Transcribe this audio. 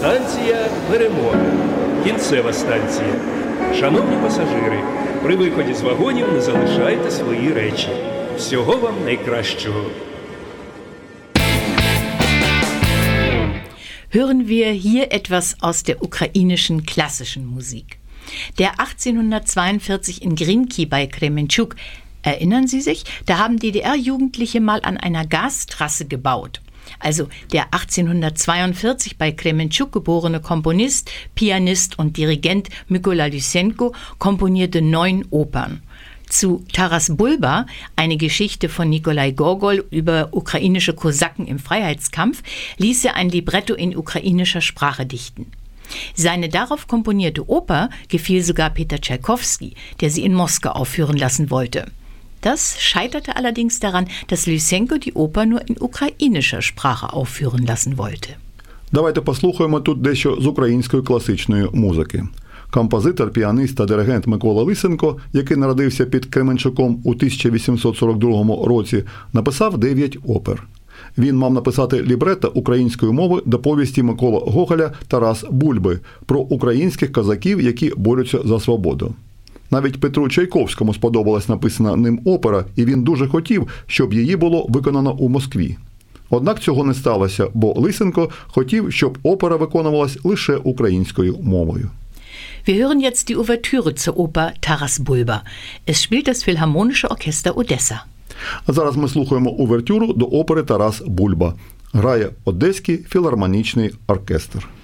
Станція «Перемога». Кінцева станція. Шановні пасажири, при виході з вагонів не залишайте свої речі. Всього вам найкращого. Hören wir hier etwas aus der ukrainischen klassischen Musik. Der 1842 in Grinki bei Kremenchuk, erinnern Sie sich? Da haben DDR-Jugendliche mal an einer Gastrasse gebaut. Also der 1842 bei Kremenchuk geborene Komponist, Pianist und Dirigent Mykola Lysenko komponierte 9 Opern. Zu Taras Bulba, eine Geschichte von Nikolai Gogol über ukrainische Kosaken im Freiheitskampf, ließ er ein Libretto in ukrainischer Sprache dichten. Seine darauf komponierte Oper gefiel sogar Peter Tschaikowski, der sie in Moskau aufführen lassen wollte. Das scheiterte allerdings daran, dass Lysenko die Oper nur in ukrainischer Sprache aufführen lassen wollte. Давайте послухаємо тут дещо з української класичної музики. Композитор, піаніст та диригент Микола Лисенко, який народився під Кременчуком у 1842 році, написав 9 опер. Він мав написати лібретто української мови до повісті Миколи Гоголя «Тарас Бульби» про українських козаків, які борються за свободу. Навіть Петру Чайковському сподобалась написана ним опера, і він дуже хотів, щоб її було виконано у Москві. Однак цього не сталося, бо Лисенко хотів, щоб опера виконувалась лише українською мовою. Wir hören jetzt die Ouvertüre zur Oper Taras Bulba. Es spielt das Philharmonische Orchester Odessa. А зараз ми слухаємо увертюру до опери «Тарас Бульба». Грає Одеський філармонічний оркестр.